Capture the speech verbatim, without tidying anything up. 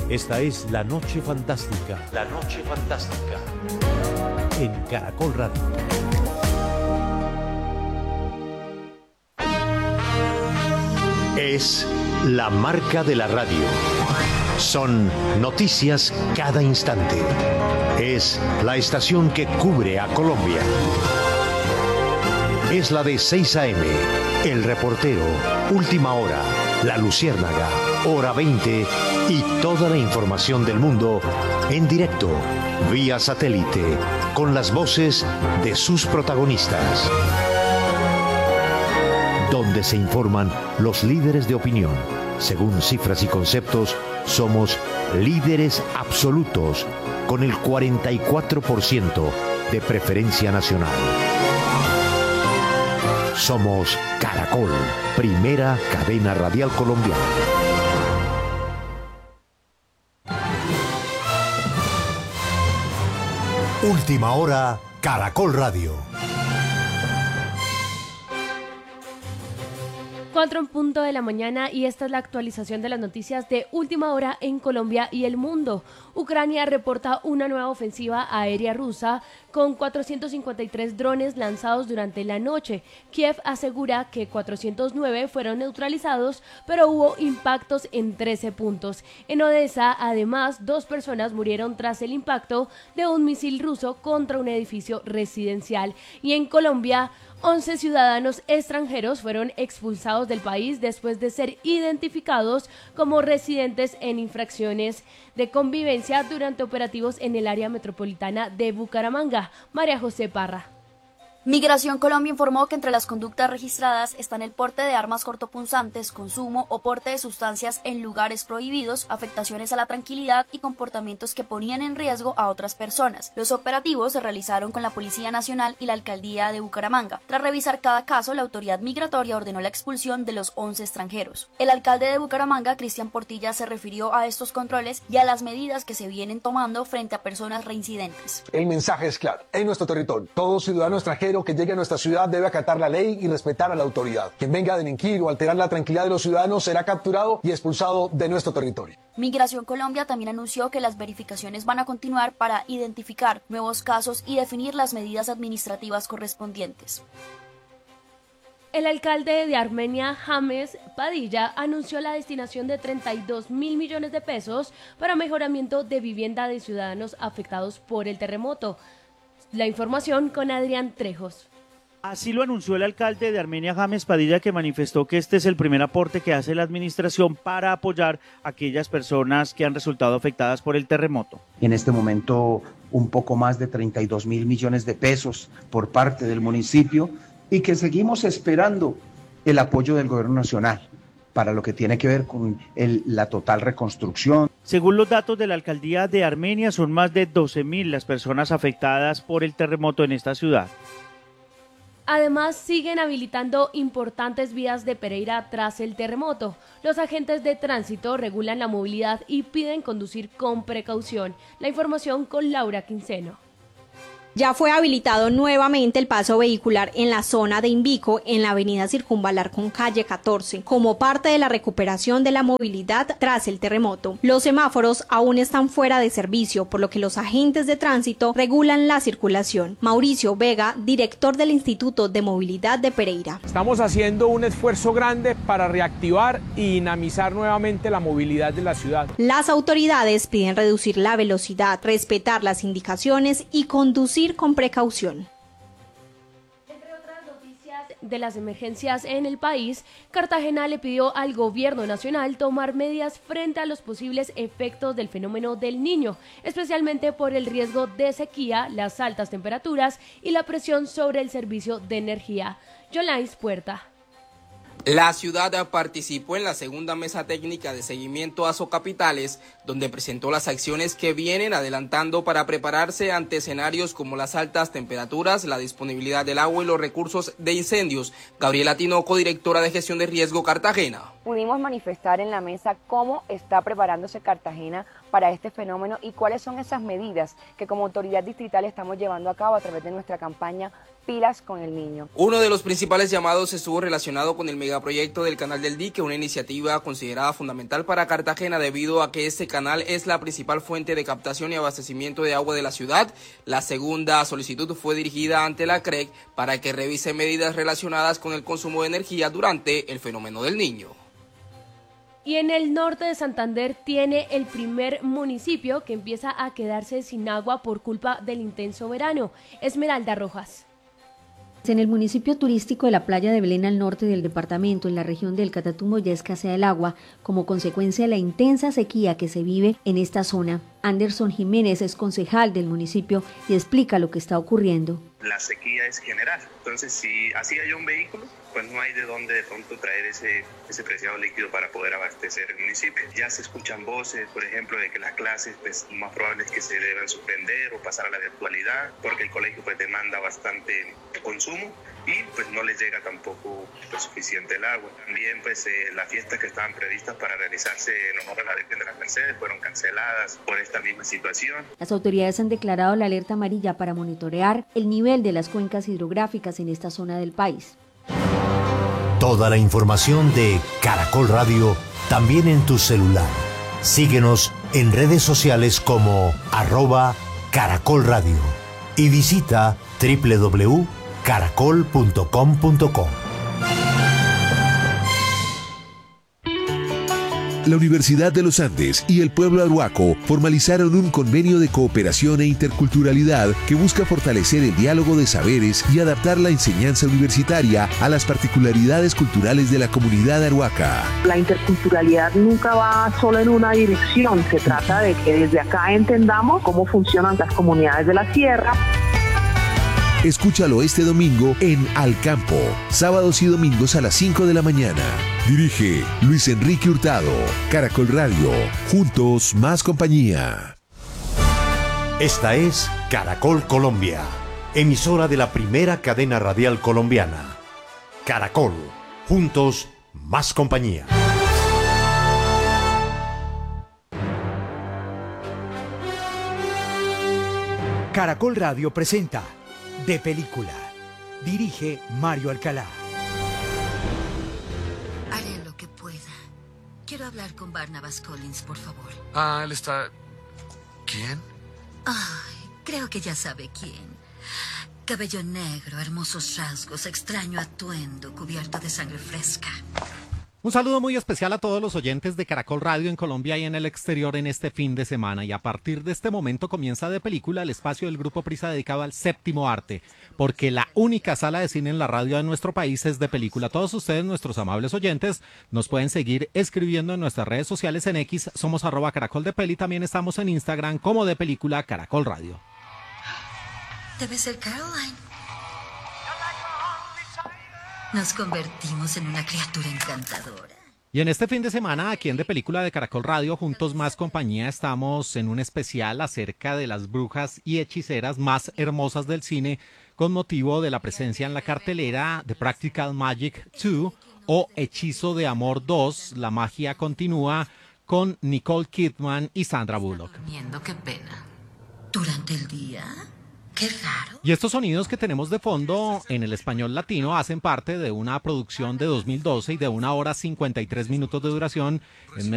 Esta es La Noche Fantástica. La Noche Fantástica. En Caracol Radio. Es la marca de la radio. Son noticias cada instante. Es la estación que cubre a Colombia. Es la de seis a eme, El Reportero, Última Hora, La Luciérnaga, Hora veinte y toda la información del mundo en directo, vía satélite, con las voces de sus protagonistas. Donde se informan los líderes de opinión. Según cifras y conceptos, somos líderes absolutos con el cuarenta y cuatro por ciento de preferencia nacional. Somos Caracol, primera cadena radial colombiana. Última Hora, Caracol Radio. Cuatro en punto de la mañana y esta es la actualización de las noticias de última hora en Colombia y el mundo. Ucrania reporta una nueva ofensiva aérea rusa con cuatrocientos cincuenta y tres drones lanzados durante la noche. Kiev asegura que cuatrocientos nueve fueron neutralizados, pero hubo impactos en trece puntos. En Odessa, además, dos personas murieron tras el impacto de un misil ruso contra un edificio residencial. Y en Colombia, once ciudadanos extranjeros fueron expulsados del país después de ser identificados como residentes en infracciones de convivencia durante operativos en el área metropolitana de Bucaramanga. María José Parra. Migración Colombia informó que entre las conductas registradas están el porte de armas cortopunzantes, consumo o porte de sustancias en lugares prohibidos, afectaciones a la tranquilidad y comportamientos que ponían en riesgo a otras personas. Los operativos se realizaron con la Policía Nacional y la Alcaldía de Bucaramanga. Tras revisar cada caso, la autoridad migratoria ordenó la expulsión de los once extranjeros. El alcalde de Bucaramanga, Cristian Portilla, se refirió a estos controles y a las medidas que se vienen tomando frente a personas reincidentes. El mensaje es claro. En nuestro territorio, todo ciudadano extranjero que llegue a nuestra ciudad debe acatar la ley y respetar a la autoridad. Quien venga a delinquir o alterar la tranquilidad de los ciudadanos será capturado y expulsado de nuestro territorio. Migración Colombia también anunció que las verificaciones van a continuar para identificar nuevos casos y definir las medidas administrativas correspondientes. El alcalde de Armenia, James Padilla, anunció la destinación de treinta y dos mil millones de pesos para mejoramiento de vivienda de ciudadanos afectados por el terremoto. La información con Adrián Trejos. Así lo anunció el alcalde de Armenia, James Padilla, que manifestó que este es el primer aporte que hace la administración para apoyar a aquellas personas que han resultado afectadas por el terremoto. En este momento, un poco más de treinta y dos mil millones de pesos por parte del municipio y que seguimos esperando el apoyo del gobierno nacional para lo que tiene que ver con el, la total reconstrucción. Según los datos de la alcaldía de Armenia, son más de doce mil las personas afectadas por el terremoto en esta ciudad. Además, siguen habilitando importantes vías de Pereira tras el terremoto. Los agentes de tránsito regulan la movilidad y piden conducir con precaución. La información con Laura Quinceno. Ya fue habilitado nuevamente el paso vehicular en la zona de Invico, en la avenida Circunvalar con calle catorce, como parte de la recuperación de la movilidad tras el terremoto. Los semáforos aún están fuera de servicio, por lo que los agentes de tránsito regulan la circulación. Mauricio Vega, director del Instituto de Movilidad de Pereira. Estamos haciendo un esfuerzo grande para reactivar y dinamizar nuevamente la movilidad de la ciudad. Las autoridades piden reducir la velocidad, respetar las indicaciones y conducir con precaución. Entre otras noticias de las emergencias en el país, Cartagena le pidió al gobierno nacional tomar medidas frente a los posibles efectos del fenómeno del Niño, especialmente por el riesgo de sequía, las altas temperaturas y la presión sobre el servicio de energía. Yolais Puerta. La ciudad participó en la segunda mesa técnica de seguimiento a Socapitales, donde presentó las acciones que vienen adelantando para prepararse ante escenarios como las altas temperaturas, la disponibilidad del agua y los recursos de incendios. Gabriela Tinoco, directora de Gestión de Riesgo Cartagena. Pudimos manifestar en la mesa cómo está preparándose Cartagena para este fenómeno y cuáles son esas medidas que como autoridad distrital estamos llevando a cabo a través de nuestra campaña pilas con el niño. Uno de los principales llamados estuvo relacionado con el megaproyecto del Canal del Dique, una iniciativa considerada fundamental para Cartagena debido a que este canal es la principal fuente de captación y abastecimiento de agua de la ciudad. La segunda solicitud fue dirigida ante la C R E C para que revise medidas relacionadas con el consumo de energía durante el fenómeno del Niño. Y en el norte de Santander tiene el primer municipio que empieza a quedarse sin agua por culpa del intenso verano. Esmeralda Rojas. En el municipio turístico de la playa de Belén al norte del departamento, en la región del Catatumbo, ya escasea el agua como consecuencia de la intensa sequía que se vive en esta zona. Anderson Jiménez es concejal del municipio y explica lo que está ocurriendo. La sequía es general, entonces si así hay un vehículo, pues no hay de dónde de pronto traer ese, ese preciado líquido para poder abastecer el municipio. Ya se escuchan voces, por ejemplo, de que las clases pues lo más probable es que se deban suspender o pasar a la virtualidad, porque el colegio pues demanda bastante consumo y pues no les llega tampoco pues, suficiente el agua. También pues eh, las fiestas que estaban previstas para realizarse en honor a la Virgen de las Mercedes fueron canceladas por esta misma situación. Las autoridades han declarado la alerta amarilla para monitorear el nivel de las cuencas hidrográficas en esta zona del país. Toda la información de Caracol Radio también en tu celular. Síguenos en redes sociales como arroba Caracol Radio y visita doble u doble u doble u punto caracol punto com punto co. La Universidad de los Andes y el pueblo arhuaco formalizaron un convenio de cooperación e interculturalidad que busca fortalecer el diálogo de saberes y adaptar la enseñanza universitaria a las particularidades culturales de la comunidad arhuaca. La interculturalidad nunca va solo en una dirección, se trata de que desde acá entendamos cómo funcionan las comunidades de la sierra. Escúchalo este domingo en Al Campo, sábados y domingos a las cinco de la mañana. Dirige Luis Enrique Hurtado. Caracol Radio, juntos más compañía. Esta es Caracol Colombia, emisora de la primera cadena radial colombiana. Caracol, juntos más compañía. Caracol Radio presenta De Película. Dirige Mario Alcalá. Haré lo que pueda. Quiero hablar con Barnabas Collins, por favor. Ah, él está... ¿Quién? Ay, creo que ya sabe quién. Cabello negro, hermosos rasgos, extraño atuendo, cubierto de sangre fresca. Un saludo muy especial a todos los oyentes de Caracol Radio en Colombia y en el exterior en este fin de semana. Y a partir de este momento comienza De Película, el espacio del Grupo Prisa dedicado al séptimo arte, porque la única sala de cine en la radio de nuestro país es De Película. Todos ustedes, nuestros amables oyentes, nos pueden seguir escribiendo en nuestras redes sociales en X, somos arroba Caracol de Peli, también estamos en Instagram como De Película Caracol Radio. Debe ser Caroline. Nos convertimos en una criatura encantadora. Y en este fin de semana, aquí en De Película de Caracol Radio, Juntos Más Compañía, estamos en un especial acerca de las brujas y hechiceras más hermosas del cine, con motivo de la presencia en la cartelera de Practical Magic dos o Hechizo de Amor dos, La Magia Continúa, con Nicole Kidman y Sandra Bullock. Qué pena. ¿Durante el día? ¡Qué raro! Y estos sonidos que tenemos de fondo en el español latino hacen parte de una producción de dos mil doce y de una hora cincuenta y tres minutos de duración en